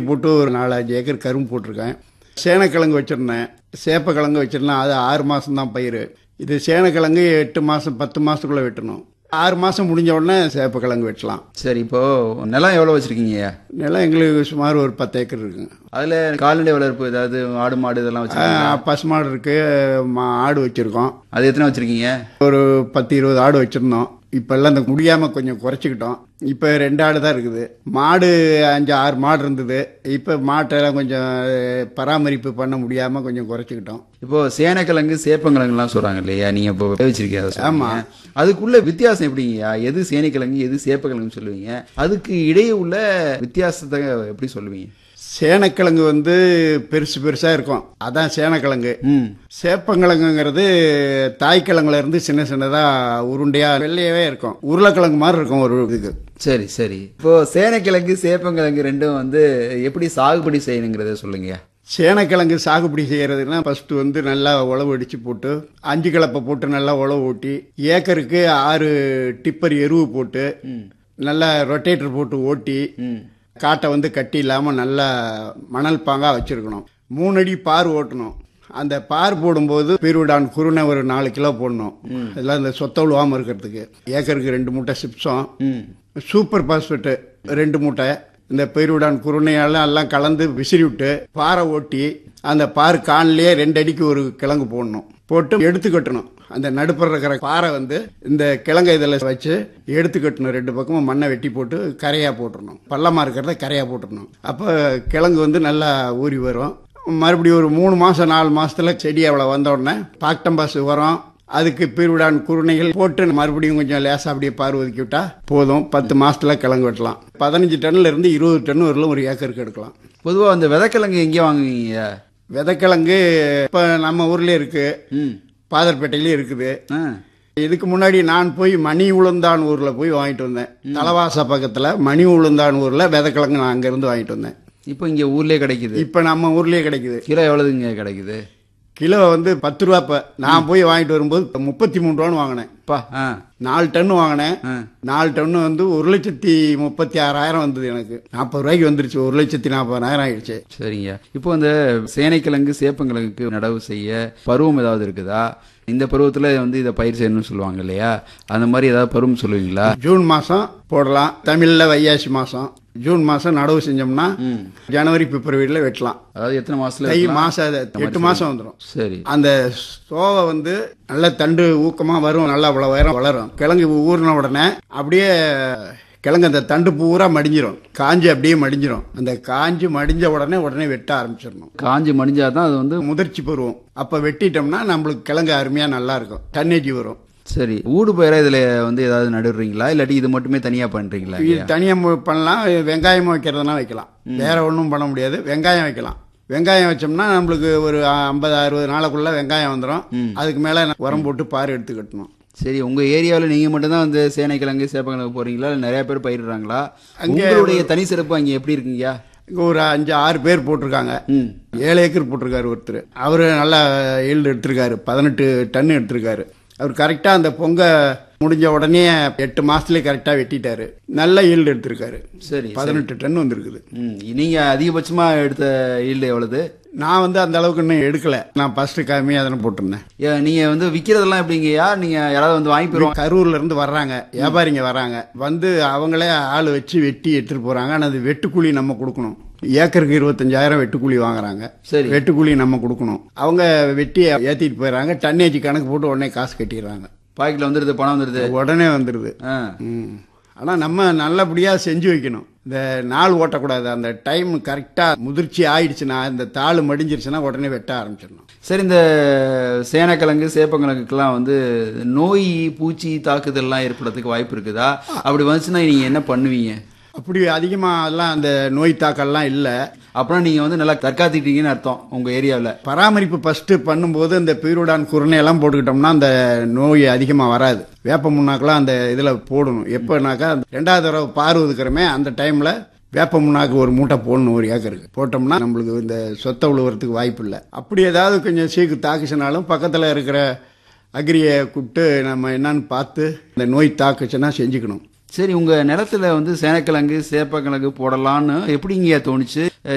போட்டு ஒரு 4-5 ஏக்கர் கரும்பு போட்டிருக்கேன். சேனக்கிழங்கு வச்சுருந்தேன், சேப்பக்கிழங்கு வச்சுருந்தேன். அது 6 மாதம் தான் பயிர். இது சேனக்கிழங்கு 8 மாதம் 10 மாதத்துக்குள்ளே வெட்டணும். 6 மாதம் முடிஞ்ச உடனே சேப்பக்கிழங்கு வெட்டலாம். சரி, இப்போ நிலம் எவ்வளோ வச்சிருக்கீங்க? நிலம் எங்களுக்கு சுமார் ஒரு 10 ஏக்கர் இருக்குங்க. அதில் கால்நடை வளர்ப்பு ஏதாவது ஆடு மாடு இதெல்லாம் வச்சுருக்கீங்க? பசுமாடு இருக்குது, ஆடு வச்சுருக்கோம். அது எத்தனை வச்சுருக்கீங்க? ஒரு 10-20 ஆடு வச்சுருந்தோம். இப்போல்லாம் இந்த முடியாமல் கொஞ்சம் குறைச்சிக்கிட்டோம். இப்போ 2 ஆடு தான் இருக்குது. மாடு 5-6 மாடு இருந்தது. இப்போ மாட்டெல்லாம் கொஞ்சம் பராமரிப்பு பண்ண முடியாமல் கொஞ்சம் குறைச்சிக்கிட்டோம். இப்போ சேனக்கிழங்கு சேப்பங்கிழங்குலாம் சொல்கிறாங்க இல்லையா, நீங்கள் இப்போ வச்சிருக்கீங்க? ஆமாம். அதுக்குள்ள வித்தியாசம் எப்படிங்கய்யா? எது சேனைக்கிழங்கு எது சேப்பக்கிழங்குன்னு சொல்லுவீங்க? அதுக்கு இடையே உள்ள வித்தியாசத்தை எப்படி சொல்லுவீங்க? சேனக்கிழங்கு வந்து பெருசு பெருசாக இருக்கும், அதான் சேனக்கிழங்கு. சேப்பங்கிழங்குங்கிறது தாய்க்கிழங்குல இருந்து சின்ன சின்னதாக உருண்டையாக வெள்ளையவே இருக்கும், உருளைக்கிழங்கு மாதிரி இருக்கும் ஒரு இதுக்கு. சரி சரி. இப்போ சேனக்கிழங்கு சேப்பங்கிழங்கு ரெண்டும் வந்து எப்படி சாகுபடி செய்யணுங்கிறத சொல்லுங்க. சேனக்கிழங்கு சாகுபடி செய்யறதுன்னா ஃபர்ஸ்ட் வந்து நல்லா உழவு அடிச்சு போட்டு 5 கலப்பை போட்டு நல்லா உழவு ஓட்டி ஏக்கருக்கு 6 டிப்பர் எருவு போட்டு நல்லா ரொட்டேட்டர் போட்டு ஓட்டி காட்டை வந்து கட்டி இல்லாமல் நல்லா மணல் பாங்காக வச்சுருக்கணும். 3 அடி பார் ஓட்டணும். அந்த பார் போடும்போது பீருடான் குருணை ஒரு 4 கிலோ போடணும். இதெல்லாம் இந்த சொத்த விழுவாமல் இருக்கிறதுக்கு. ஏக்கருக்கு 2 மூட்டை சிப்ஸும் சூப்பர் பாஸ்பேட்டு 2 மூட்டை இந்த பீருடான் குருணையெல்லாம் எல்லாம் கலந்து விசிறி விட்டு பாறை ஓட்டி அந்த பார் கான்லேயே 2 அடிக்கு ஒரு கிழங்கு போடணும். போட்டு எடுத்து கட்டணும். அந்த நடுப்புற இருக்கிற பாறை வந்து இந்த கிழங்கை இதில் வச்சு எடுத்து கட்டணும். 2 பக்கமும் மண்ணை வெட்டி போட்டு கரையாக போட்டுடணும். பள்ளமாக இருக்கிறத கரையாக போட்டுடணும். அப்போ கிழங்கு வந்து நல்லா ஊறி வரும். மறுபடியும் ஒரு 3 மாதம் 4 மாதத்துல செடி அவ்வளோ வந்த உடனே பாக்டம்பாஸ் உரம், அதுக்கு பீருடான் குருணைகள் போட்டு மறுபடியும் கொஞ்சம் லேசாக அப்படியே பார் ஒதுக்கி விட்டா போதும். 10 மாதத்துல கிழங்கு வெட்டலாம். 15 டன்னுல இருந்து 20 டன் வரலும் ஒரு ஏக்கருக்கு எடுக்கலாம். பொதுவாக அந்த விதைக்கிழங்கு எங்கே வாங்குவீங்க? விதைக்கிழங்கு இப்போ நம்ம ஊர்லேயே இருக்கு, பாதர்பேட்டையிலே இருக்குது. இதுக்கு முன்னாடி நான் போய் மணி உளுந்தான் ஊரில் போய் வாங்கிட்டு வந்தேன். தலவாசா பக்கத்தில் மணி உளுந்தான் ஊரில் விதைக்கிழங்கு நான் அங்கேருந்து வாங்கிட்டு வந்தேன். இப்போ இங்கே ஊர்லேயே கிடைக்குது? இப்போ நம்ம ஊர்லேயே கிடைக்குது. கிலோ எவ்வளோதுங்க கிடைக்குது? கிலோ வந்து 10 ரூபா. இப்போ நான் போய் வாங்கிட்டு வரும்போது 33 ரூபான்னு வாங்கினேன். 4 டன்னு வாங்கினேன். 4 டன்னு வந்து 1,36,000 வந்தது. எனக்கு 40 ரூபாய்க்கு வந்துருச்சு. 1,40,000 ஆயிடுச்சு. சரிங்க. இப்போ அந்த சேனைக்கிழங்கு சேப்பங்கிழங்குக்கு நடவு செய்ய பருவம் ஏதாவது இருக்குதா? இந்த பருவத்தில் வந்து இதை பயிர் செய்யணும்னு சொல்லுவாங்க இல்லையா, அந்த மாதிரி ஏதாவது பருவம் சொல்லுவீங்களா? ஜூன் மாதம் போடலாம். தமிழில் வைகாசி மாதம். ஜூன் மாதம் நடவு செஞ்சோம்னா ஜனவரி பிப்ரவரியில் வெட்டலாம். அதாவது எத்தனை மாசத்துல? 8 மாதம் வந்துடும். சரி. அந்த சோவை வந்து நல்ல தண்டு ஊக்கமாக வரும், நல்லா அவ்வளோ உயரம் வளரும். கிழங்கு ஊறின உடனே அப்படியே கிழங்கு அந்த தண்டு பூரா மடிஞ்சிரும், காஞ்சி அப்படியே மடிஞ்சிரும். அந்த காஞ்சி மடிஞ்ச உடனே வெட்ட ஆரம்பிச்சிடணும். காஞ்சி மடிஞ்சாதான் அது வந்து முதிர்ச்சி பருவம். அப்போ வெட்டிட்டோம்னா நம்மளுக்கு கிழங்கு அருமையாக நல்லா இருக்கும், டன்னேஜ் வரும். சரி. ஊடு பயிரா இதில் வந்து ஏதாவது நடுறீங்களா, இல்லாட்டி இது மட்டுமே தனியாக பண்ணுறீங்களா? இது தனியாக பண்ணலாம். வெங்காயமும் வைக்கிறதுனா வைக்கலாம், வேற ஒன்றும் பண்ண முடியாது. வெங்காயம் வைக்கலாம். வெங்காயம் வச்சோம்னா நம்மளுக்கு ஒரு 50-60 நாளுக்குள்ள வெங்காயம் வந்துடும். அதுக்கு மேலே உரம் போட்டு பாரு எடுத்து கட்டணும். சரி. உங்கள் ஏரியாவில் நீங்கள் மட்டும்தான் வந்து சேனைக்கிழங்கு சேப்பக்கிழங்கு போகிறீங்களா, இல்லை நிறைய பேர் பயிரிடுறாங்களா? உங்களுடைய தனி சிறப்பு அங்கே எப்படி இருக்குங்கய்யா? இங்கே ஒரு 5-6 பேர் போட்டிருக்காங்க. 7 ஏக்கர் போட்டிருக்காரு ஒருத்தர். அவர் நல்லா ஈல்டு எடுத்திருக்காரு. 18 டன் எடுத்திருக்காரு. அவர் கரெக்டாக அந்த பொங்க முடிஞ்ச உடனே 8 மாசத்துலேயே கரெக்டாக வெட்டிட்டாரு. நல்ல ஈல்டு எடுத்திருக்காரு. சரி. 18 டன் வந்துருக்குது. நீங்கள் அதிகபட்சமாக எடுத்த ஈல்டு எவ்வளவு? நான் வந்து அந்த அளவுக்கு இன்னும் எடுக்கல. நான் ஃபர்ஸ்ட் கம்மியாக தானே போட்டிருந்தேன். நீங்கள் வந்து விற்கிறதெல்லாம் எப்படிங்கய்யா? நீங்கள் யாராவது வந்து வாங்கி போயிருவாங்க? கரூர்ல இருந்து வர்றாங்க, வியாபாரிங்க வர்றாங்க. வந்து அவங்களே ஆள் வச்சு வெட்டி எடுத்துட்டு போறாங்க. ஆனால் அது வெட்டுக்கூலி நம்ம கொடுக்கணும். ஏக்கருக்கு 25,000 வெட்டுக்கூலி வாங்குறாங்க. சரி. வெட்டுக்கூலி நம்ம கொடுக்கணும். அவங்க வெட்டி ஏற்றிட்டு போயிடறாங்க. டன்னேஜ் கணக்கு போட்டு உடனே காசு கட்டிடுறாங்க. பாக்கெட்ல வந்துடுது, பணம் வந்துடுது, உடனே வந்துடுது. ஆனால் நம்ம நல்லபடியாக செஞ்சு வைக்கணும். இந்த நாள் ஓட்டக்கூடாது. அந்த டைம் கரெக்டாக முதிர்ச்சி ஆயிடுச்சுன்னா, இந்த தாள் மடிஞ்சிருச்சுன்னா உடனே வெட்ட ஆரம்பிச்சிடணும். சரி. இந்த சேனக்கிழங்கு சேப்பங்கிழங்குக்கெல்லாம் வந்து நோய் பூச்சி தாக்குதல்லாம் ஏற்படுறதுக்கு வாய்ப்பு இருக்குதா? அப்படி வந்துச்சுன்னா நீங்கள் என்ன பண்ணுவீங்க? அப்படி அதிகமாக எல்லாம் அந்த நோய் தாக்கெல்லாம் இல்லை. அப்புறம் நீங்கள் வந்து நல்லா தற்காத்துக்கிட்டீங்கன்னு அர்த்தம் உங்கள் ஏரியாவில். பராமரிப்பு ஃபர்ஸ்ட் பண்ணும்போது இந்த பீருடான் குருணையெல்லாம் போட்டுக்கிட்டோம்னா அந்த நோய் அதிகமாக வராது. வேப்ப முன்னாக்கெல்லாம் அந்த இதில் போடணும். எப்போனாக்கா 2வது தடவை பார் ஒதுக்குறமே அந்த டைமில் வேப்ப முன்னாக்கு ஒரு மூட்டை போடணும். ஒரு ஏக்கருக்கு போட்டோம்னா நம்மளுக்கு இந்த சொத்தை விழுவுறதுக்கு வாய்ப்பு இல்லை. அப்படி ஏதாவது கொஞ்சம் சீக்கு தாக்குச்சுனாலும் பக்கத்தில் இருக்கிற அக்ரியை கூப்பிட்டு நம்ம என்னன்னு பார்த்து இந்த நோய் தாக்குச்சுன்னா செஞ்சுக்கணும். சரி. உங்கள் நிலத்தில் வந்து சேனக்கிழங்கு சேப்பக்கிழங்கு போடலான்னு எப்படிங்க தோணுச்சு?